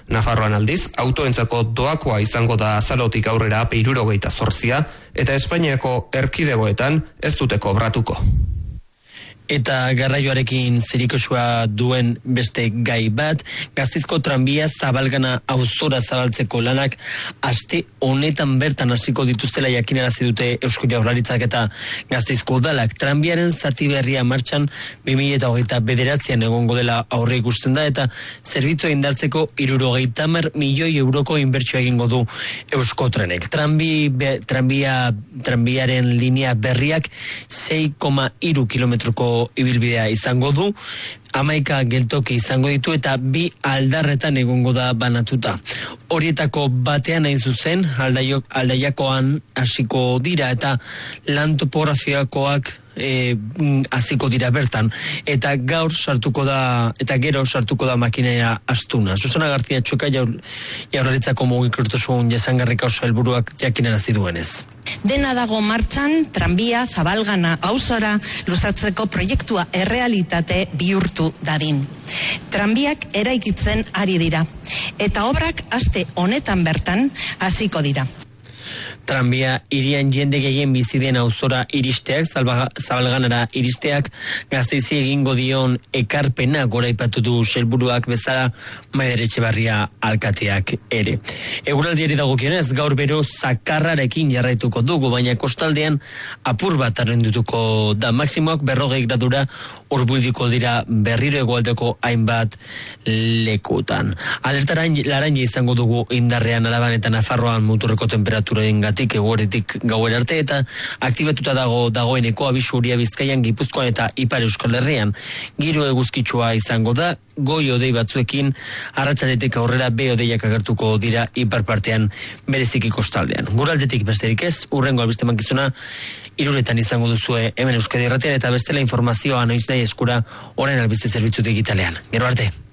Nafarroan aldiz, autoentzako doakoa izango da azarotik aurrera 78 eta Espainiako erkidegoetan ez dute kobratuko. Eta garraioarekin zerikosua duen beste gai bat, Gasteizko tranbia Zabalgana auzora zabaltzeko lanak aste honetan bertan hasiko dituztela jakinarazi dute Eusko Jaurlaritzak eta Gasteizko udalak. Tranbiaren zati berria martxan 2029an egongo dela aurre ikusten da eta zerbitzua indartzeko 70 milioi euroko inbertsioa egingo du Euskotrenek. Tranbiaren linea berriak 6,3 kilometroko ibilbidea izango du, 11 geltoki izango ditu eta 2 aldarretan egongo da banatuta. Horietako batean hain zuzen, Aldaiakoan hasiko dira eta lan topografikoak hasiko dira bertan eta gero sartuko da makinera astuna. Susana García Txueka Jaurlaritzako mugikortasun jasangarrika oso helburuak jakinarazi duenez. Dena dago martxan, tranbia Zabalgana auzora luzatzeko proiektua errealitate bihurtu dadin. Tranbiak eraikitzen ari dira eta obrak aste honetan bertan hasiko dira. Tranbia hirian jende gehien bizi den auzora iristeak, Zabalganara iristeak, Gasteizi egingo dion ekarpena goraipatu du sailburuak bezala Maider Etxebarria alkateak ere. Eguraldiari dagokionez, gaur bero zakarrarekin jarraituko dugu, baina kostaldean apur bat arrendutuko da. Maximoak 40 gradura hurbilduko dira berriro hegoaldeko hainbat lekutan. Alerta laranja izango dugu indarrean Araban eta Nafarroan muturreko temperaturaengatik eguerditik gauera arte eta aktibatuta dagoeneko abisu horia Bizkaian, Gipuzkoan eta Ipar Euskal Herrian. Giro eguzkitsua izango da, goi hodei batzuekin, arratsaldetik aurrera hodeiak agertuko dira ipar partean bereziki kostaldean. Guraldetik besterik ez, hurrengo albiste mankizuna 3 izango duzue hemen Euskadi Irratian eta bestela informazioa noiz nahi eskura orain albiste zerbitzu digitalean. Gero arte.